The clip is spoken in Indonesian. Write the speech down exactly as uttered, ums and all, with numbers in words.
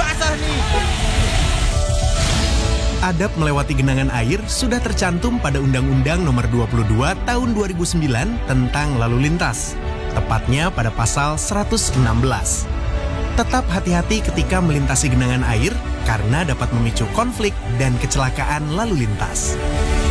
basah nih. Adab melewati genangan air sudah tercantum pada Undang-Undang Nomor dua puluh dua Tahun dua ribu sembilan tentang lalu lintas, tepatnya pada pasal seratus enam belas. Tetap hati-hati ketika melintasi genangan air karena dapat memicu konflik dan kecelakaan lalu lintas.